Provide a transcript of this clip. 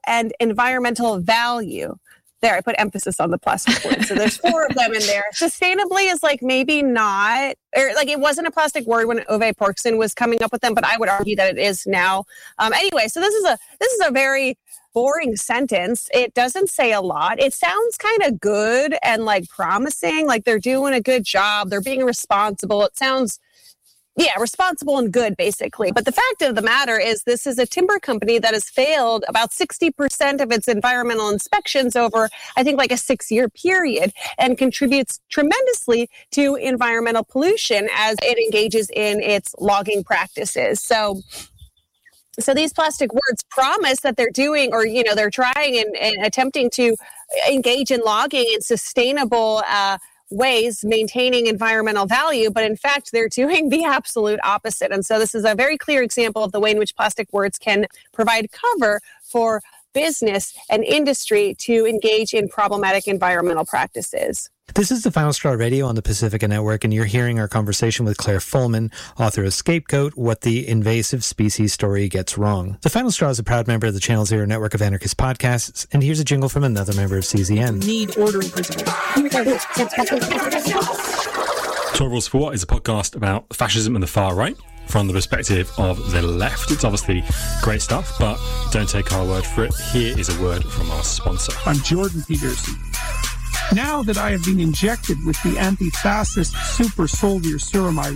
and environmental value. There, I put emphasis on the plastic word. So there's 4 of them in there. Sustainably is like maybe not, or like it wasn't a plastic word when Ove Porkson was coming up with them, but I would argue that it is now. Anyway, so this is a very boring sentence. It doesn't say a lot. It sounds kind of good and like promising, like they're doing a good job. They're being responsible. It sounds responsible and good, basically. But the fact of the matter is this is a timber company that has failed about 60% of its environmental inspections over, I think, like a 6-year period, and contributes tremendously to environmental pollution as it engages in its logging practices. So these plastic words promise that they're doing, or, they're trying and attempting to engage in logging in sustainable ways, maintaining environmental value, but in fact, they're doing the absolute opposite. And so this is a very clear example of the way in which plastic words can provide cover for business and industry to engage in problematic environmental practices. This is the Final Straw Radio on the Pacifica Network, and you're hearing our conversation with Claire Fullman, author of Scapegoat, What the Invasive Species Story Gets Wrong. The Final Straw is a proud member of the Channel Zero network of anarchist podcasts, and here's a jingle from another member of CZN. Need ordering principles. 12 Rules for What is a podcast about fascism and the far right from the perspective of the left. It's obviously great stuff, but don't take our word for it. Here is a word from our sponsor. I'm Jordan Peterson. Now that I have been injected with the anti-fascist super soldier serum I